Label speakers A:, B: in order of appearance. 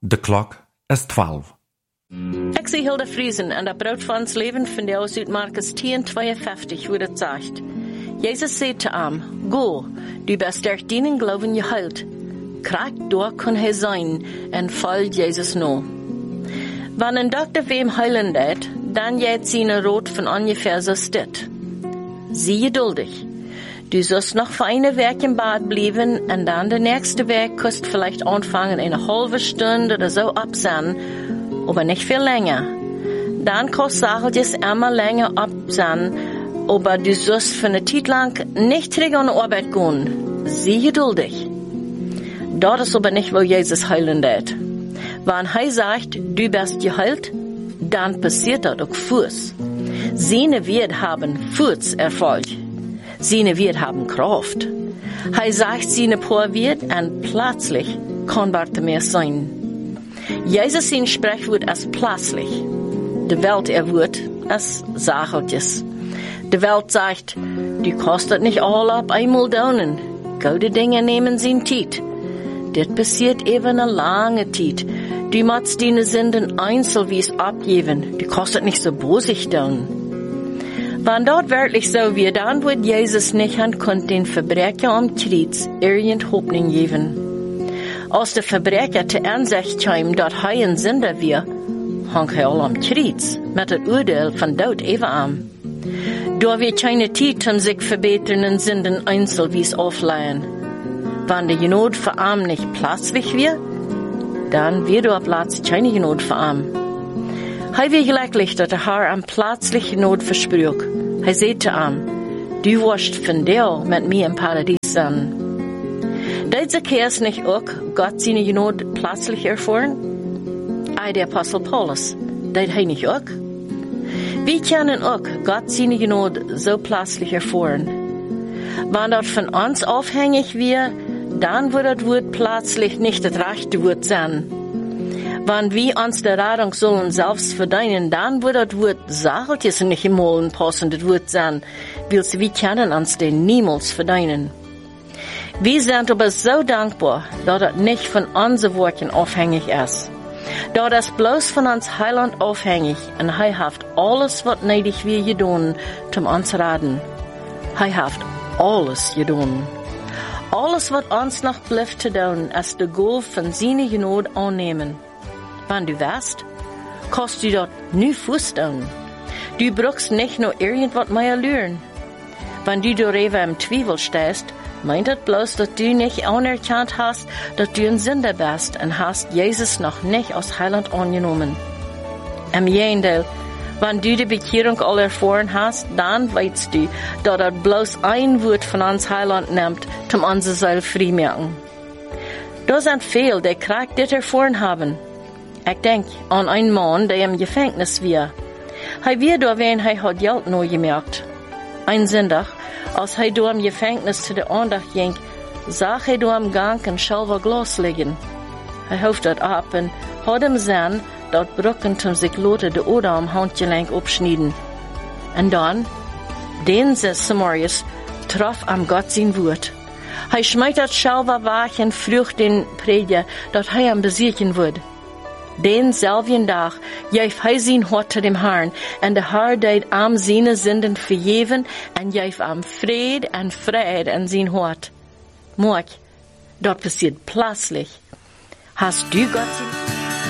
A: De klok is 12.
B: Ik zie Hilde Friesen en dat brood van ons leven vindt aus uit Markus 10:52, wo het sagt. Jesus zei te hem, go, du bist der dienen geloven je heilt. Krak door kon hij zijn en volgt Jezus no. Wanneer een dokter wem heilen deed, dan jet zijn rood van ungefähr so stit. Zie geduldig. Du sollst noch für eine Werk im Bad bleiben und dann der nächste Werk kostet vielleicht anfangen eine halbe Stunde oder so absehen, aber nicht viel länger. Dann kostet es immer länger absehen, aber du sollst für eine Zeit lang nicht zurück an die Arbeit gehen. Sieh geduldig. Das ist aber nicht, wo Jesus heilen wird. Wenn er sagt, du bist geheilt, dann passiert das auch Fuß. Seine wird haben Fußerfolg. Seine wird haben Kraft. Er sagt seine paar wird und plötzlich kann Bartimäus sein. Jesus sein Sprechwort ist plötzlich. Die Welt Wort ist Sageltjes. Die Welt sagt, du kostet nicht all ab einmal daunen. Gute Dinge nehmen sin Zeit. Das passiert eben eine lange Zeit. Du musst deine Sünden einzelwies abgeben. Du kostet nicht so bosig daunen. Wenn dort wirklich so wird, dann wird Jesus nicht an den Verbrecher am Kreuz irgend Hoffnung geben. Als der Verbrecher zur Ansicht kam, dass er ein Sünder war, hang er all am Kreuz, mit dem Urteil von Tod even an. Da wird keine Zeit, um sich verbetternden Sünden einzelwies aufleihen. Wenn der Genot für Arm nicht plötzlich wird, dann wird er Platz keine Genot für Arm. Hij wie glücklich, dass der Herr am plötzlichen Not versprach. Hij zei zu ihm, du wirst von dir mit mir im Paradies sein. Diese Kehr's nicht auch Gott seine Not plötzlich erfahren? Der Apostel Paulus, das hij nicht auch? Wir können auch Gott seine Not so plötzlich erfahren. Wenn das von uns aufhängig wird, dann wird das Wort plötzlich nicht das rechte Wort sein. Wenn wir uns der Radung sollen selbst verdienen, dann wird das Wort Sageltjes nicht im Mollen passen, das Wort sein, weil wir können uns den niemals verdienen. Wir sind aber so dankbar, dass das nicht von unseren Worten aufhängig ist. Da das bloß von uns Heiland aufhängig und er hat alles, was nötig wir getan, um uns zu raten. Er hat alles getan. Alles, was uns noch bleibt zu tun, ist der Goal von seiner Genot annehmen. Wenn du weißt, kannst du dort nie Fuß tun. Du brauchst nicht nur irgendwas mehr lernen. Wenn du darüber im Zweifel stehst, meint das bloß, dass du nicht anerkannt hast, dass du ein Sünder bist und hast Jesus noch nicht als Heiland angenommen. Im Gegenteil, wenn du die Bekehrung all erfahren hast, dann weißt du, dass das bloß ein Wort von uns Heiland nimmt, um unsere Seele frei machen. Da sind viele, die Krieg das erfahren haben. Ich denke an einen Mann, der im Gefängnis war. Er war da, wenn er hat Geld neu gemerkt. Ein Sonntag, als er da im Gefängnis zu der Andacht ging, sah er da am Gang ein Schalver Glas liegen. Er hoffte das ab und hat ihm gesehen, dass Brücken zum sich Lotte de Oder am Handgelenk abschneiden. Und dann, den Samarius, traf am Gott sein Wort. Er schmeißt das Schalver weg und fragt den Prediger, dass er ihm besiegen würde. Den selben Tag gaf hij zijn hart zu dem Herrn, und der Herr deed am seine Sünden vergeben, und gaf am Fried und Fried in sein Hart. Morg, dort passiert plötzlich. Hast du Gott